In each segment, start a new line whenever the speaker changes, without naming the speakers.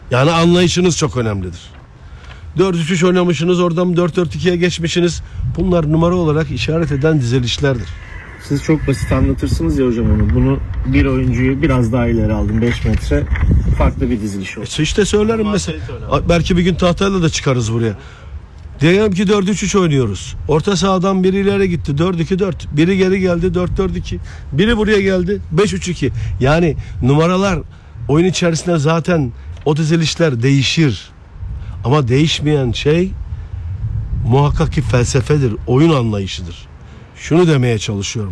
Yani anlayışınız çok önemlidir. 4-3-3 oynamışsınız, oradan 4-4-2'ye geçmişsiniz. Bunlar numara olarak işaret eden dizilişlerdir.
Siz çok basit anlatırsınız ya hocam onu. Bunu bir oyuncuyu biraz daha ileri aldım. 5 metre farklı bir diziliş oldu.
İşte söylerim mesela. Belki bir gün tahtayla da çıkarız buraya. Diyelim ki 4-3-3 oynuyoruz. Orta sahadan biri ileri gitti. 4-2-4. Biri geri geldi. 4-4-2. Biri buraya geldi. 5-3-2. Yani numaralar oyun içerisinde zaten o dizilişler değişir. Ama değişmeyen şey muhakkak ki felsefedir. Oyun anlayışıdır. Şunu demeye çalışıyorum.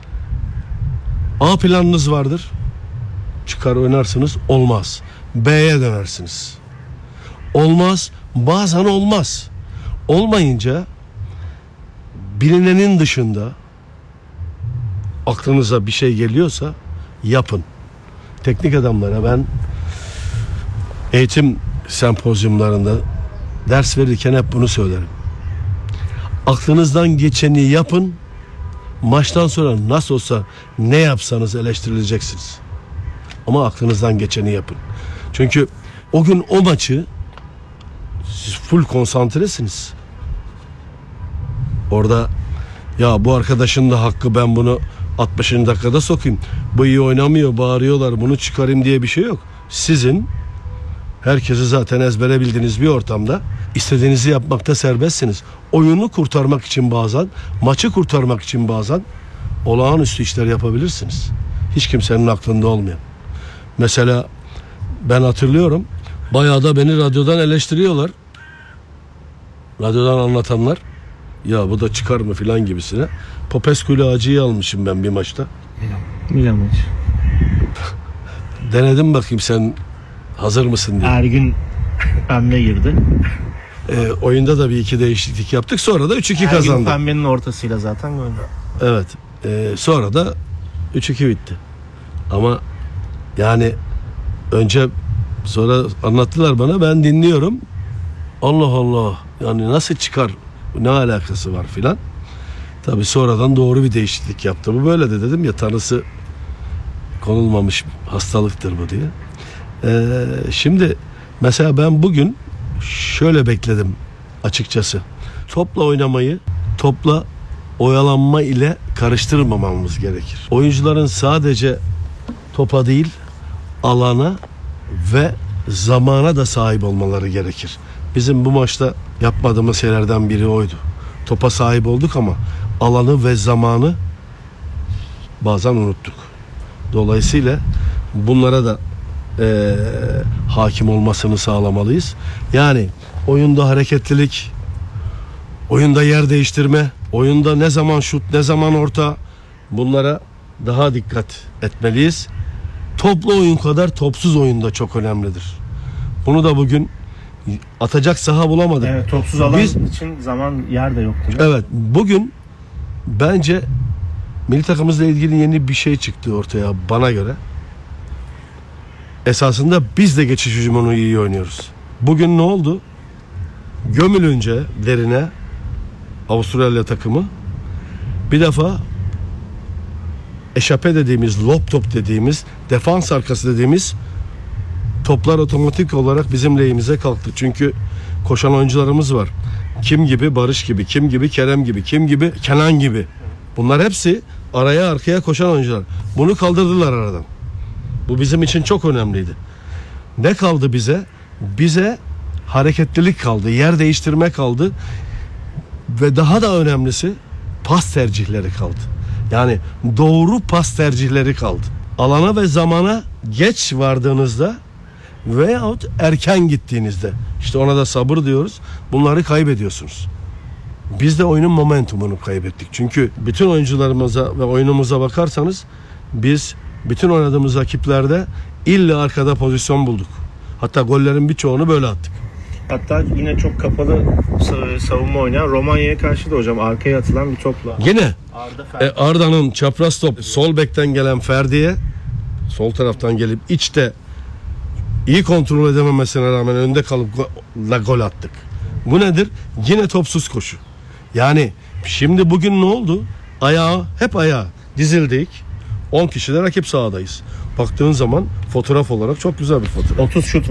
A planınız vardır. Çıkar oynarsınız. Olmaz. B'ye dönersiniz. Olmaz. Bazen olmaz. Olmayınca bilinenin dışında aklınıza bir şey geliyorsa yapın. Teknik adamlara ben eğitim sempozyumlarında ders verirken hep bunu söylerim. Aklınızdan geçeni yapın. Maçtan sonra nasıl olsa ne yapsanız eleştirileceksiniz. Ama aklınızdan geçeni yapın. Çünkü o gün o maçı siz full konsantresiniz. Orada ya bu arkadaşın da hakkı, ben bunu 60. dakikada sokayım. Bu iyi oynamıyor, bağırıyorlar, bunu çıkarayım diye bir şey yok. Sizin herkesi zaten ezbere bildiğiniz bir ortamda istediğinizi yapmakta serbestsiniz. Oyunu kurtarmak için bazen, maçı kurtarmak için bazen olağanüstü işler yapabilirsiniz. Hiç kimsenin aklında olmayan. Mesela ben hatırlıyorum, bayağı da beni radyodan eleştiriyorlar. Radyodan anlatanlar. Ya bu da çıkar mı filan gibisine. Popescu ile Hacı'yı almışım ben bir maçta.
Milan maçı.
Denedim bakayım sen hazır mısın diye.
Ergün pembe girdi.
Oyunda da bir iki değişiklik yaptık. Sonra da 3-2 kazandık.
Ergün pembenin ortasıyla zaten gol.
Evet. Sonra da 3-2 bitti. Ama yani önce sonra anlattılar bana, ben dinliyorum. Allah Allah, yani nasıl çıkar, ne alakası var filan. Tabii sonradan doğru bir değişiklik yaptı. Bu böyle de dedim ya, tanısı konulmamış hastalıktır bu diye. Şimdi mesela ben bugün şöyle bekledim açıkçası. Topla oynamayı topla oyalanma ile karıştırmamamız gerekir. Oyuncuların sadece topa değil, alana ve zamana da sahip olmaları gerekir. Bizim bu maçta yapmadığımız şeylerden biri oydu. Topa sahip olduk ama alanı ve zamanı bazen unuttuk. Dolayısıyla bunlara da hakim olmasını sağlamalıyız. Yani oyunda hareketlilik, oyunda yer değiştirme, oyunda ne zaman şut, ne zaman orta, bunlara daha dikkat etmeliyiz. Toplu oyun kadar topsuz oyun da çok önemlidir. Bunu da bugün atacak saha bulamadık.
Evet, topsuz alan için zaman, yer de yoktu.
Evet, bugün bence milli takımımızla ilgili yeni bir şey çıktı ortaya bana göre. Esasında biz de geçiş hücumunu iyi oynuyoruz. Bugün ne oldu? Gömülünce derine Avustralya takımı bir defa eşape dediğimiz, lob top dediğimiz, defans arkası dediğimiz toplar otomatik olarak bizim lehimize kalktı. Çünkü koşan oyuncularımız var. Kim gibi? Barış gibi. Kim gibi? Kerem gibi. Kim gibi? Kenan gibi. Bunlar hepsi araya arkaya koşan oyuncular. Bunu kaldırdılar aradan. Bu bizim için çok önemliydi. Ne kaldı bize? Bize hareketlilik kaldı. Yer değiştirme kaldı. Ve daha da önemlisi pas tercihleri kaldı. Yani doğru pas tercihleri kaldı. Alana ve zamana geç vardığınızda veyahut erken gittiğinizde, işte ona da sabır diyoruz, bunları kaybediyorsunuz. Biz de oyunun momentumunu kaybettik. Çünkü bütün oyuncularımıza ve oyunumuza bakarsanız biz bütün oynadığımız rakiplerde illa arkada pozisyon bulduk. Hatta gollerin birçoğunu böyle attık.
Hatta yine çok kapalı savunma oynayan Romanya'ya karşı da hocam arkaya atılan bir topla.
Yine Arda'nın çapraz top, sol bekten gelen Ferdi'ye, sol taraftan gelip içte iyi kontrol edememesine rağmen önde kalıp gol attık. Bu nedir? Yine topsuz koşu. Yani şimdi bugün ne oldu? Hep ayağa dizildik. 10 kişi de rakip sahadayız. Baktığın zaman fotoğraf olarak çok güzel bir fotoğraf.
30 şut